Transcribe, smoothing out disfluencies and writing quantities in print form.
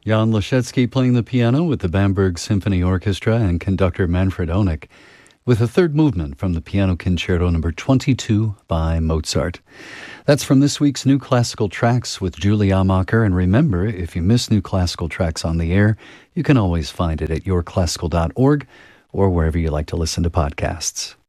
Jan Leszecki playing the piano with the Bamberg Symphony Orchestra and conductor Manfred Honeck with a third movement from the Piano Concerto number 22 by Mozart. That's from this week's New Classical Tracks with Julie Amacher. And remember, if you miss New Classical Tracks on the air, you can always find it at yourclassical.org or wherever you like to listen to podcasts.